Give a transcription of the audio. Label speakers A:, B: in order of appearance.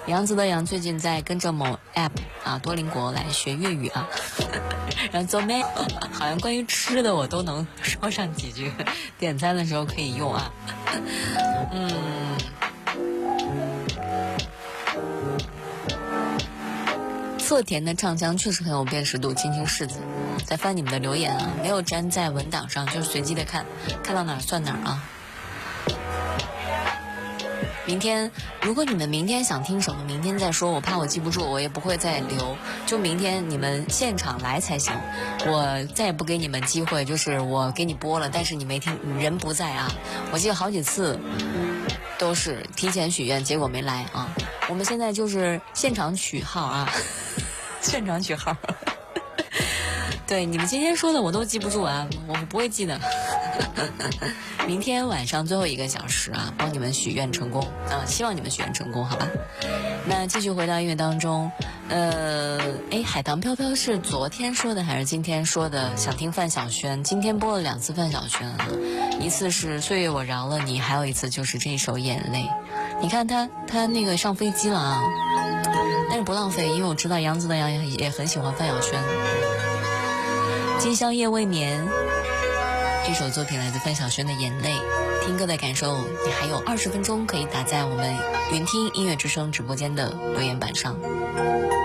A: 杨子的杨最近在跟着某 app 啊多邻国来学粤语啊，然后做妹，好像关于吃的我都能说上几句，点餐的时候可以用啊。侧田的唱腔确实很有辨识度，青青柿子。在翻你们的留言啊，没有粘在文档上，就是随机的看到哪儿算哪儿啊。明天，如果你们明天想听什么，明天再说，我怕我记不住，我也不会再留，就明天你们现场来才行。我再也不给你们机会，就是我给你播了，但是你没听，你人不在啊。我记得好几次都是提前许愿，结果没来啊。我们现在就是现场取号啊，现场取号。对，你们今天说的我都记不住啊，我不会记得。明天晚上最后1个小时啊，帮你们许愿成功啊，希望你们许愿成功，好吧？那继续回到音乐当中，海棠飘飘是昨天说的还是今天说的？想听范晓萱，今天播了2次范晓萱啊，一次是岁月我饶了你，还有一次就是这一首眼泪。你看他那个上飞机了啊，但是不浪费，因为我知道杨子的杨也很喜欢范晓萱。今宵夜未眠，这首作品来自范晓萱的《眼泪》。听歌的感受，你还有20分钟可以打在我们云听音乐之声直播间的留言板上。